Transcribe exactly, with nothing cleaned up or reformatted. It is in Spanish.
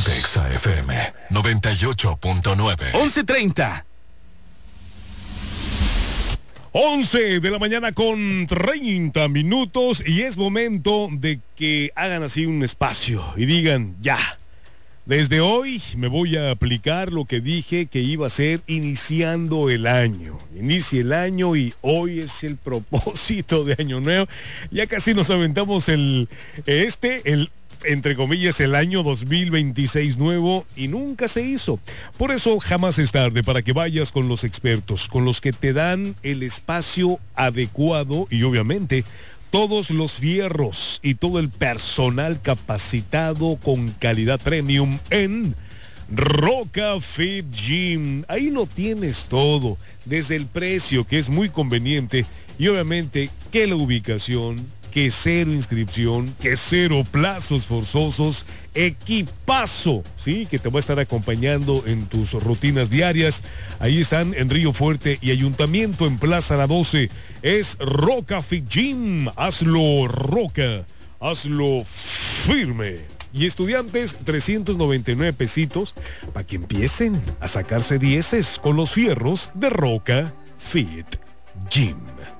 Ponte Exa F M noventa y ocho punto nueve. once treinta. once de la mañana con treinta minutos y es momento de que hagan así un espacio y digan, ya, desde hoy me voy a aplicar lo que dije que iba a hacer iniciando el año. Inicie el año y hoy es el propósito de Año Nuevo. Ya casi nos aventamos el, este, el entre comillas, el año dos mil veintiséis nuevo y nunca se hizo. Por eso jamás es tarde para que vayas con los expertos, con los que te dan el espacio adecuado y obviamente todos los fierros y todo el personal capacitado con calidad premium en Roca Fit Gym. Ahí lo tienes todo, desde el precio que es muy conveniente y obviamente que la ubicación, que cero inscripción, que cero plazos forzosos, equipazo, ¿sí? Que te va a estar acompañando en tus rutinas diarias. Ahí están en Río Fuerte y Ayuntamiento en Plaza La doce. Es Roca Fit Gym. Hazlo Roca, hazlo firme. Y estudiantes, trescientos noventa y nueve pesitos para que empiecen a sacarse dieces con los fierros de Roca Fit Gym.